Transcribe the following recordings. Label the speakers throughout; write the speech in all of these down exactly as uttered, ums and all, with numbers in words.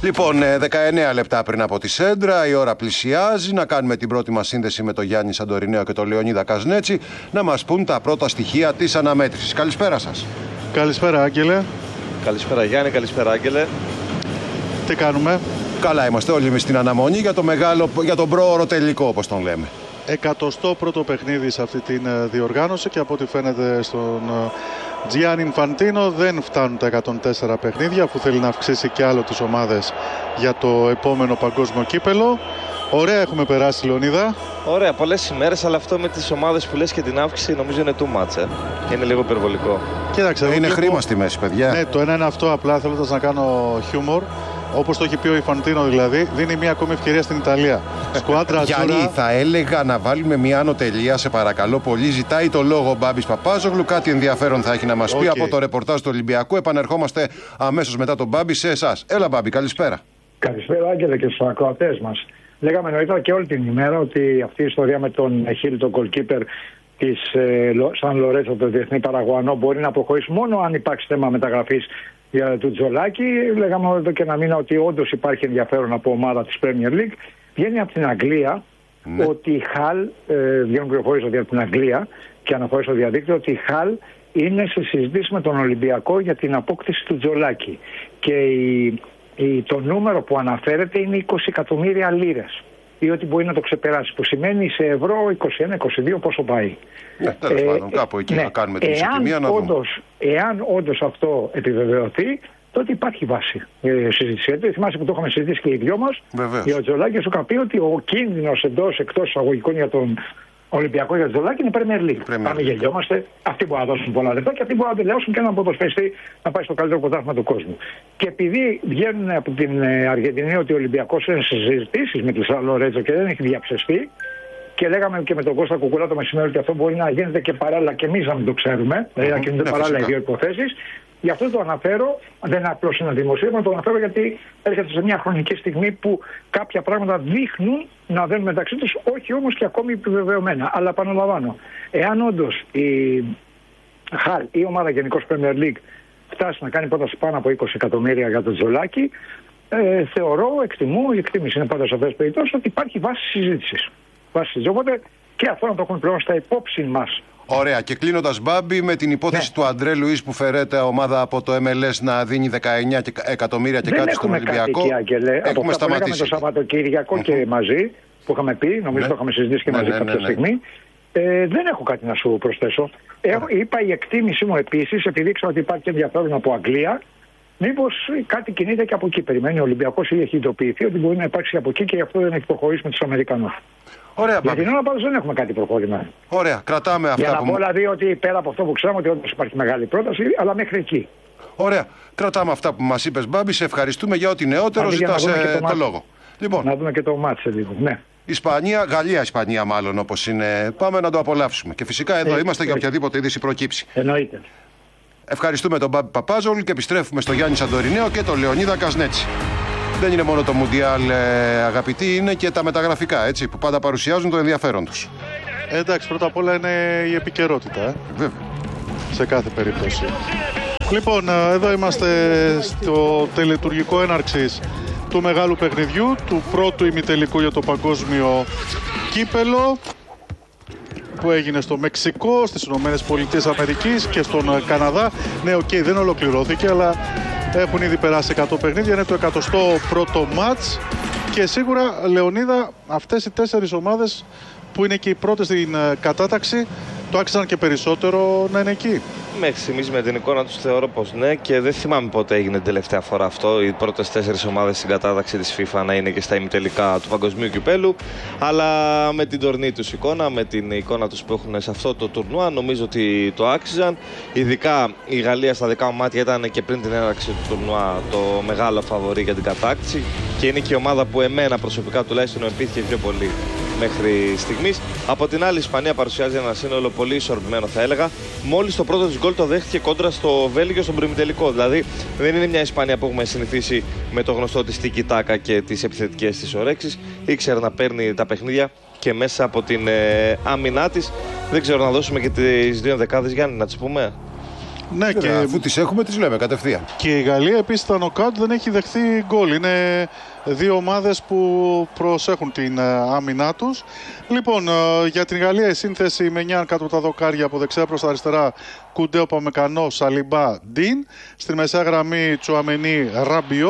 Speaker 1: Λοιπόν, δεκαεννέα λεπτά πριν από τη Σέντρα, η ώρα πλησιάζει να κάνουμε την πρώτη μας σύνδεση με τον Γιάννη Σαντορινέο και τον Λεωνίδα Καζνέτσι να μας πούν τα πρώτα στοιχεία της αναμέτρησης. Καλησπέρα σας.
Speaker 2: Καλησπέρα, Άγγελε.
Speaker 3: Καλησπέρα, Γιάννη. Καλησπέρα, Άγγελε.
Speaker 2: Τι κάνουμε?
Speaker 1: Καλά είμαστε όλοι εμείς στην αναμονή για, το μεγάλο, για τον πρόωρο τελικό, όπως τον λέμε.
Speaker 2: Εκατοστό πρώτο παιχνίδι σε αυτή την διοργάνωση και από ό,τι φαίνεται στον Gianni Infantino δεν φτάνουν τα εκατόν τέσσερα παιχνίδια, αφού θέλει να αυξήσει και άλλο τις ομάδες για το επόμενο παγκόσμιο κύπελο. Ωραία έχουμε περάσει, Λεωνίδα.
Speaker 3: Ωραία, πολλές ημέρες, αλλά αυτό με τις ομάδες που λες και την αύξηση νομίζω είναι too much, ε. Είναι λίγο υπερβολικό.
Speaker 2: Κοίταξε,
Speaker 1: είναι
Speaker 2: βλέπω...
Speaker 1: χρήμα στη μέση, παιδιά.
Speaker 2: Ναι, το ένα είναι αυτό, απλά θέλοντας να κάνω χιούμορ. Όπως το έχει πει ο Infantino, δηλαδή, δίνει μια ακόμη ευκαιρία στην Ιταλία. Σκουάντρα
Speaker 1: Γιάννη,
Speaker 2: Αζούρα...
Speaker 1: θα έλεγα να βάλουμε μια άνω τελεία, σε παρακαλώ πολύ. Ζητάει το λόγο ο Μπάμπης Παπάζογλου. Κάτι ενδιαφέρον θα έχει να μας πει okay. από το ρεπορτάζ του Ολυμπιακού. Επανερχόμαστε αμέσως μετά τον Μπάμπη σε εσάς. Έλα, Μπάμπη, καλησπέρα.
Speaker 4: Καλησπέρα, Άγγελε, και στους ακροατές μας. Λέγαμε νωρίτερα και όλη την ημέρα ότι αυτή η ιστορία με τον Χίλ, τον goalkeeper της ε, Σαν Λορέτσο, το διεθνή Παραγουανό, μπορεί να προχωρήσει μόνο αν υπάρξει θέμα μεταγραφής για του Τζολάκη. Λέγαμε εδώ και ένα μήνα ότι όντως υπάρχει ενδιαφέρον από ομάδα της Premier League. Βγαίνει από την Αγγλία ναι. ότι η Χαλ, ε, βγαίνουν πληροφορίες από την Αγγλία και αναφορές στο διαδίκτυο ότι η Χαλ είναι σε συζήτηση με τον Ολυμπιακό για την απόκτηση του Τζολάκη. Και η, η, το νούμερο που αναφέρεται είναι είκοσι εκατομμύρια λίρες. Ή ότι μπορεί να το ξεπεράσει, που σημαίνει σε ευρώ είκοσι ένα είκοσι δύο πόσο πάει.
Speaker 1: Ναι, τέλος ε, πάντων, κάπου εκεί ναι. θα κάνουμε την ισοτιμία να δούμε.
Speaker 4: Εάν όντως αυτό επιβεβαιωθεί, τότε υπάρχει βάση ε, συζήτηση. Θυμάσαι που το είχαμε συζητήσει και οι δυο μας. Για ο Τζολάκη σου είχα πει ότι ο κίνδυνος εντός εκτός εισαγωγικών για τον Ολυμπιακό για τον Τζολάκη είναι Premier League. Πάμε γελιόμαστε. Αυτοί μπορούν να δώσουν πολλά λεπτά και αυτοί μπορούν να τελειώσουν και έναν ποδοσφαιριστή να πάει στο καλύτερο πρωτάθλημα του κόσμου. Και επειδή βγαίνουν από την Αργεντινή ότι ο Ολυμπιακός είναι σε συζητήσεις με τη Σαν Λορέτζο και δεν έχει διαψευστεί, και λέγαμε και με τον Κώστα Κουκουλά το μεσημέρι ότι αυτό μπορεί να γίνεται και παράλληλα και εμείς να μην το ξέρουμε, δηλαδή να κινούνται παράλληλα οι δύο υποθέσεις. Γι' αυτό το αναφέρω, δεν είναι απλώς ένα δημοσίευμα, το αναφέρω γιατί έρχεται σε μια χρονική στιγμή που κάποια πράγματα δείχνουν να δένουν μεταξύ τους, όχι όμως και ακόμη επιβεβαιωμένα. Αλλά επαναλαμβάνω, εάν όντως η Χαλ ή η ομάδα γενικώς Premier League φτάσει να κάνει πρόταση πάνω από είκοσι εκατομμύρια για τον Τζολάκη, ε, θεωρώ, εκτιμώ, η εκτίμηση είναι πάντα σε αυτές τις περιπτώσεις, ότι υπάρχει βάση συζήτησης. Βάση συζήτησης. Οπότε και αυτό να το έχουμε πλέον στα υπόψη μας.
Speaker 1: Ωραία. Και κλείνοντας, Μπάμπη, με την υπόθεση ναι. του Αντρέ Λουίς που φέρεται ομάδα από το εμ ελ ες να δίνει δεκαεννέα εκατομμύρια και δεν κάτι στον Ολυμπιακό.
Speaker 4: Δεν έχουμε κάτι εκεί, έχουμε σταματήσει. Το Σαββατοκύριακο mm-hmm. και μαζί, που είχαμε πει, νομίζω ναι. το είχαμε συζητήσει και ναι, μαζί ναι, κάποια ναι, ναι. στιγμή. Ε, δεν έχω κάτι να σου προσθέσω. Ε, είπα η εκτίμησή μου επίσης, επειδή ήξερα ότι υπάρχει ενδιαφέρον από Αγγλία, μήπως κάτι κινείται και από εκεί. Περιμένει ο Ολυμπιακός ή έχει ειδοποιηθεί ότι μπορεί να υπάρξει από εκεί και γι' αυτό δεν έχει προχωρήσει με τους Αμερικανούς.
Speaker 1: Ωραία,
Speaker 4: για την ώρα πάντως δεν έχουμε κάτι προχωρημένο.
Speaker 1: Ωραία, κρατάμε αυτά.
Speaker 4: Για να
Speaker 1: που...
Speaker 4: πω δηλαδή ότι πέρα από αυτό που ξέρουμε ότι όντως υπάρχει μεγάλη πρόταση, αλλά μέχρι εκεί.
Speaker 1: Ωραία, κρατάμε αυτά που μας είπες, Μπάμπη. Σε ευχαριστούμε για ό,τι νεότερο ζητάς ε, το, το λόγο.
Speaker 4: Λοιπόν, να δούμε και το μάτσε λίγο. Ναι.
Speaker 1: Ισπανία, Γαλλία, Ισπανία μάλλον όπως είναι. Πάμε να το απολαύσουμε. Και φυσικά εδώ ε, είμαστε ε, για οποιαδήποτε είδηση προκύψει.
Speaker 4: Εννοείται.
Speaker 1: Ευχαριστούμε τον Μπάμπη Παπάζογλου και επιστρέφουμε στο Γιάννη Σαντορινέο και τον Λεωνίδα Καζνέτσι. Δεν είναι μόνο το Μουντιάλ, ε, αγαπητοί, είναι και τα μεταγραφικά, έτσι, που πάντα παρουσιάζουν το ενδιαφέρον τους.
Speaker 2: Ε, εντάξει, πρώτα απ' όλα είναι η επικαιρότητα, ε.
Speaker 1: Βέβαια.
Speaker 2: Σε κάθε περίπτωση. Λοιπόν, εδώ είμαστε στο τελετουργικό έναρξης του μεγάλου παιχνιδιού, του πρώτου ημιτελικού για το παγκόσμιο κύπελο, που έγινε στο Μεξικό, στις Ηνωμένες Πολιτείες Αμερικής και στον Καναδά. Ναι, οκ, okay, δεν ολοκληρώθηκε, αλλά έχουν ήδη περάσει εκατό παιχνίδια, είναι το εκατοστό πρώτο μάτς και σίγουρα, Λεωνίδα, αυτές οι τέσσερις ομάδες που είναι και οι πρώτες στην κατάταξη το άξιζαν και περισσότερο να είναι εκεί.
Speaker 3: Μέχρι στιγμής με την εικόνα τους θεωρώ πως ναι, και δεν θυμάμαι πότε έγινε την τελευταία φορά αυτό. Οι πρώτες τέσσερις ομάδες στην κατάταξη της FIFA να είναι και στα ημιτελικά του παγκοσμίου κυπέλου. Αλλά με την τωρινή τους εικόνα, με την εικόνα τους που έχουν σε αυτό το τουρνουά, νομίζω ότι το άξιζαν. Ειδικά η Γαλλία στα δικά μου μάτια ήταν και πριν την έναρξη του τουρνουά το μεγάλο φαβορί για την κατάκτηση. Και είναι και η ομάδα που εμένα προσωπικά τουλάχιστον με πείθηκε πιο πολύ μέχρι στιγμής. Από την άλλη, η Ισπανία παρουσιάζει ένα σύνολο πολύ ισορροπημένο, θα έλεγα. Μόλις το πρώτο της γκολ το δέχτηκε κόντρα στο Βέλγιο στον προημιτελικό. Δηλαδή, δεν είναι μια Ισπανία που έχουμε συνηθίσει με το γνωστό της τίκι-τάκα και τις επιθετικές της ορέξεις. Ήξερε να παίρνει τα παιχνίδια και μέσα από την ε, άμυνά της. Δεν ξέρω, να δώσουμε και τις δύο δεκάδες, Γιάννη, να τις πούμε.
Speaker 2: Ναι,
Speaker 1: και... αφού τις έχουμε, τις λέμε κατευθείαν.
Speaker 2: Και η Γαλλία επίσης στα νοκάουτ δεν έχει δεχθεί γκολ. Είναι δύο ομάδες που προσέχουν την άμυνά τους. Λοιπόν, για την Γαλλία η σύνθεση με εννιά κάτω από τα δοκάρια, από δεξιά προς τα αριστερά Κουντέ, Οπαμεκανό, Σαλιμπά, Ντίν. Στη μεσαία γραμμή Τσουαμενί, Ραμπιό.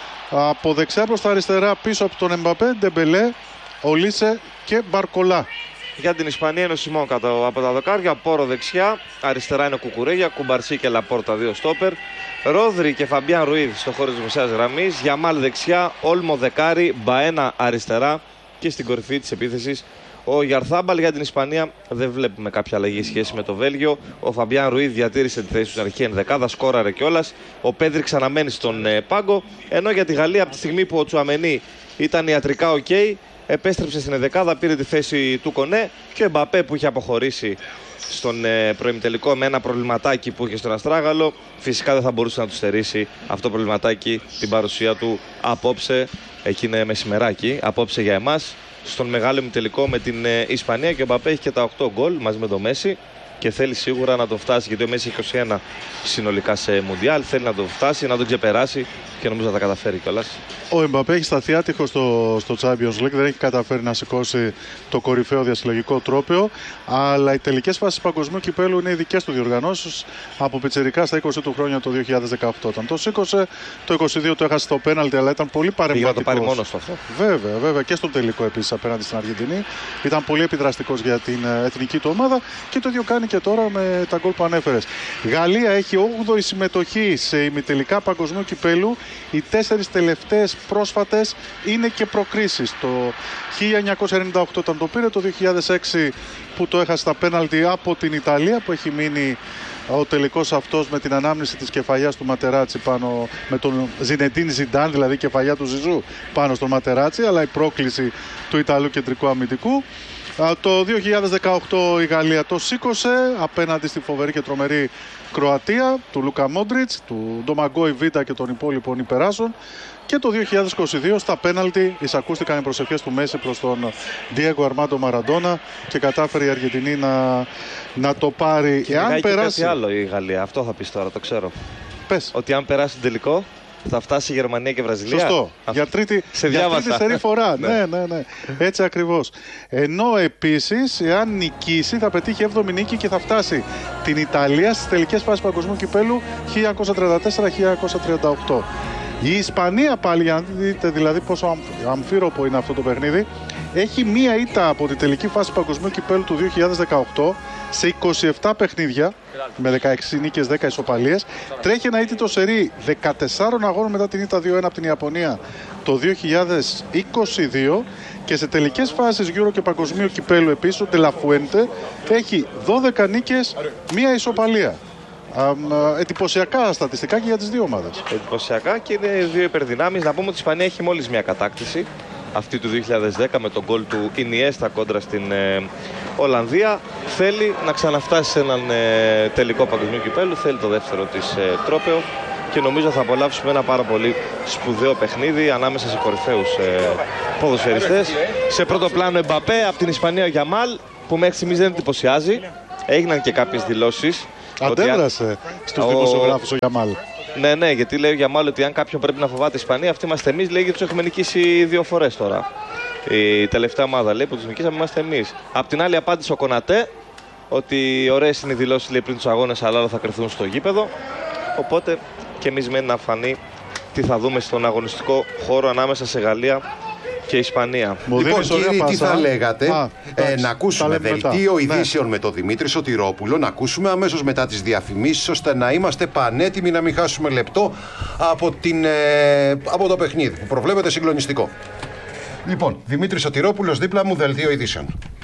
Speaker 2: Από δεξιά προς τα αριστερά πίσω από τον Εμπαπέ, Ντεμπελέ, Ολίσε και Μπαρκολά.
Speaker 3: Για την Ισπανία είναι ο Σιμών κάτω από τα δοκάρια, Πόρο δεξιά, αριστερά είναι ο Κουκουρέγια, Κουμπαρσί και Λαπόρτα δύο στόπερ, Ρόδρυ και Φαμπιάν Ρουίδ στο χώρο της μεσαίας γραμμής, Γιαμάλ δεξιά, Όλμο δεκάρι, Μπαένα αριστερά και στην κορυφή της επίθεσης ο Γιαρθάμπαλ. Για την Ισπανία δεν βλέπουμε κάποια αλλαγή σχέση με το Βέλγιο. Ο Φαμπιάν Ρουίδ διατήρησε τη θέση του στην αρχή ενδεκάδα, σκόραρε κιόλας. Ο Πέδρη ξαναμένει στον ε, πάγκο. Ενώ για τη Γαλλία, από τη στιγμή που ο Τσουαμενί ήταν ιατρικά οκ, okay, επέστρεψε στην ενδεκάδα, πήρε τη θέση του Κονέ και ο Εμπαπέ που είχε αποχωρήσει στον ε, προημιτελικό με ένα προβληματάκι που είχε στον Αστράγαλο. Φυσικά δεν θα μπορούσε να του στερήσει αυτό το προβληματάκι την παρουσία του απόψε. Εκεί είναι μεσημεράκι, απόψε για εμάς, στον μεγάλο ημιτελικό με την ε, Ισπανία. Και ο Εμπαπέ έχει και τα οκτώ γκολ μαζί με τον Μέση και θέλει σίγουρα να το φτάσει, γιατί ο Μέση έχει είκοσι ένα συνολικά σε Μουντιάλ. Θέλει να το φτάσει, να τον ξεπεράσει και νομίζω θα τα καταφέρει κιόλας.
Speaker 2: Ο Εμπαπέ έχει σταθεί άτυχος στο, στο Champions League, δεν έχει καταφέρει να σηκώσει το κορυφαίο διασυλλογικό τρόπαιο. Αλλά οι τελικές φάσεις παγκοσμίου κυπέλου είναι οι δικές του διοργανώσεις. Από πιτσιρικά στα είκοσι του χρόνια το δύο χιλιάδες δεκαοκτώ όταν το σήκωσε. Το είκοσι δύο το έχασε στο πέναλτι, αλλά ήταν πολύ παρεμβατικός.
Speaker 3: Πήγα να το πάρει μόνος του αυτό.
Speaker 2: Βέβαια, βέβαια. Και στο τελικό επίσης απέναντι στην Αργεντινή. Ήταν πολύ επιδραστικός για την εθνική του ομάδα και το ίδιο κάνει και τώρα με τα γκολ που ανέφερες. Γαλλία έχει όγδοη συμμετοχή σε ημιτελικά παγκοσμίου κυπέλου. Οι τέσσερις τελευταίες πρόσφατες είναι και προκρίσεις. Το χίλια εννιακόσια ενενήντα οκτώ όταν το πήρε, το δύο χιλιάδες έξι που το έχασε στα πέναλτι από την Ιταλία, που έχει μείνει ο τελικός αυτός με την ανάμνηση της κεφαλιάς του Ματεράτσι πάνω, με τον Ζινεντίν Ζιντάν, δηλαδή κεφαλιά του Ζιζού πάνω στον Ματεράτσι, αλλά η πρόκληση του Ιταλού κεντρικού αμυντικού. Το δύο χιλιάδες δεκαοκτώ η Γαλλία το σήκωσε απέναντι στη φοβερή και τρομερή Κροατία του Λούκα Μόντριτς, του Ντομαγκόι Βίτα και των υπόλοιπων υπεράσεων. Και το δύο χιλιάδες είκοσι δύο στα πέναλτι εισακούστηκαν οι προσευχές του Μέση προς τον Διέγκο Αρμάντο Μαραντόνα και κατάφερε η Αργεντινή να, να το πάρει.
Speaker 3: Και εάν περάσει κάτι άλλο η Γαλλία, αυτό θα πεις τώρα, το ξέρω.
Speaker 2: Πες.
Speaker 3: Ότι αν περάσει τον τελικό θα φτάσει η Γερμανία και η Βραζιλία.
Speaker 2: Σωστό. Α, για τρίτη,
Speaker 3: σε
Speaker 2: για τρίτη σερή φορά. ναι, ναι, ναι. Έτσι ακριβώς. Ενώ επίσης, εάν νικήσει, θα πετύχει έβδομη νίκη και θα φτάσει την Ιταλία στις τελικές φάσεις παγκοσμίου κυπέλου χίλια εννιακόσια τριάντα τέσσερα χίλια εννιακόσια τριάντα οκτώ. Η Ισπανία πάλι, για να δείτε δηλαδή πόσο αμφίροπο είναι αυτό το παιχνίδι, έχει μία ήττα από τη τελική φάση παγκοσμίου κυπέλου του δύο χιλιάδες δεκαοκτώ σε είκοσι επτά παιχνίδια με δεκαέξι νίκες, δέκα ισοπαλίες. Τρέχει ένα ήττο σερί δεκατεσσάρων αγώνων μετά την ήττα δύο ένα από την Ιαπωνία το δύο χιλιάδες είκοσι δύο και σε τελικές φάσεις Euro και παγκοσμίου κυπέλου επίσης ο Ντελαφουέντε έχει δώδεκα νίκες, μία ισοπαλία. Um, εντυπωσιακά στατιστικά και για τις δύο ομάδες.
Speaker 3: Εντυπωσιακά και είναι δύο υπερδυνάμεις. Να πούμε ότι η Ισπανία έχει μόλις μια κατάκτηση, αυτή του δύο χιλιάδες δέκα με τον γκολ του Ινιέστα κόντρα στην ε, Ολλανδία. Θέλει να ξαναφτάσει σε έναν ε, τελικό παγκοσμίου κυπέλου, θέλει το δεύτερο της ε, τρόπαιο και νομίζω θα απολαύσουμε ένα πάρα πολύ σπουδαίο παιχνίδι ανάμεσα σε κορυφαίους ε, ποδοσφαιριστές. Σε πρώτο πλάνο Εμπαπέ, από την Ισπανία ο Γιαμάλ που μέχρι στιγμής δεν εντυπωσιάζει. Έγιναν και κάποιες δηλώσεις.
Speaker 2: Αντέδρασε αν... στους ο... δημοσιογράφους ο Γιαμάλ.
Speaker 3: Ναι, ναι, γιατί λέει ο Γιαμάλ ότι αν κάποιον πρέπει να φοβάται η Ισπανία, αυτοί είμαστε εμείς. Λέει γιατί τους έχουμε νικήσει δύο φορές τώρα. Η τελευταία ομάδα λέει που τους νικήσαμε είμαστε εμείς. Απ' την άλλη απάντησε ο Κονατέ ότι ωραίες είναι οι δηλώσεις λέει πριν τους αγώνες, αλλά όλα θα κρυφθούν στο γήπεδο. Οπότε και εμείς μένει να φανεί τι θα δούμε στον αγωνιστικό χώρο ανάμεσα σε Γαλλία και Ισπανία.
Speaker 1: Λοιπόν, κύριοι, τι θα λέγατε, Α, ε, να ακούσουμε δελτίο ειδήσεων ναι. με τον Δημήτρη Σωτηρόπουλο, να ακούσουμε αμέσως μετά τις διαφημίσεις, ώστε να είμαστε πανέτοιμοι να μην χάσουμε λεπτό από, την, ε, από το παιχνίδι που προβλέπεται συγκλονιστικό. Λοιπόν, Δημήτρη Σωτηρόπουλος δίπλα μου, δελτίο ειδήσεων.